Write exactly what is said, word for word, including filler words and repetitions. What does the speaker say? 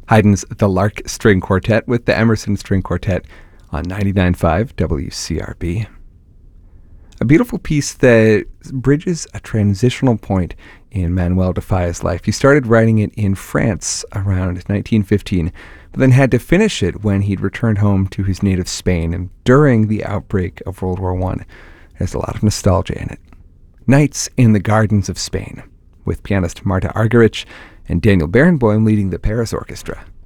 Haydn's The Lark String Quartet with the Emerson String Quartet on ninety-nine point five W C R B. A beautiful piece that bridges a transitional point in Manuel de Falla's life. He started writing it in France around nineteen fifteen, but then had to finish it when he'd returned home to his native Spain and during the outbreak of World War One. There's a lot of nostalgia in it. Nights in the Gardens of Spain, with pianist Marta Argerich and Daniel Barenboim leading the Paris Orchestra.